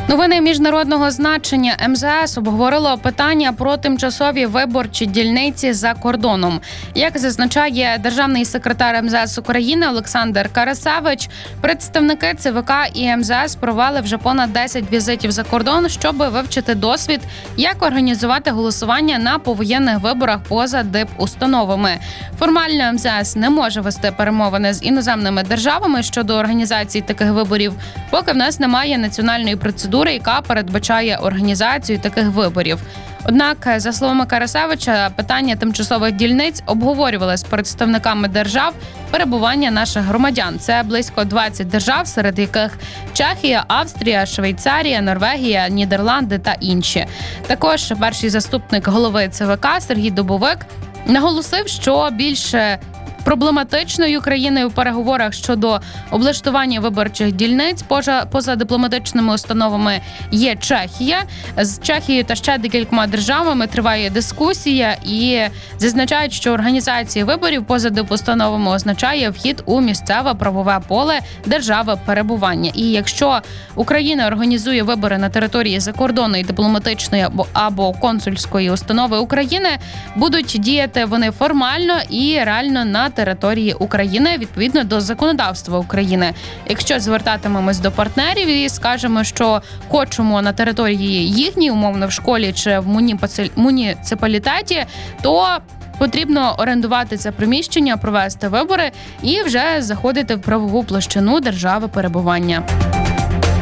Новини міжнародного значення. МЗС обговорило питання про тимчасові виборчі дільниці за кордоном. Як зазначає державний секретар МЗС України Олександр Карасевич, представники ЦВК і МЗС провели вже понад 10 візитів за кордон, щоб вивчити досвід, як організувати голосування на повоєнних виборах поза дипустановами. Формально МЗС не може вести перемовини з іноземними державами щодо організації таких виборів, поки в нас немає національної процедури, яка передбачає організацію таких виборів. Однак, за словами Карасевича, питання тимчасових дільниць обговорювали з представниками держав перебування наших громадян. Це близько 20 держав, серед яких Чехія, Австрія, Швейцарія, Норвегія, Нідерланди та інші. Також перший заступник голови ЦВК Сергій Дубовик наголосив, що більше проблематичною країною в переговорах щодо облаштування виборчих дільниць поза дипломатичними установами є Чехія. З Чехією та ще декількома державами триває дискусія і зазначають, що організація виборів поза дипустановами означає вхід у місцеве правове поле держави перебування. І якщо Україна організує вибори на території закордонної дипломатичної або консульської установи України, будуть діяти вони формально і реально на території України відповідно до законодавства України. Якщо звертатимемось до партнерів і скажемо, що хочемо на території їхній, умовно в школі чи в муніципалітеті, то потрібно орендувати це приміщення, провести вибори і вже заходити в правову площину держави перебування.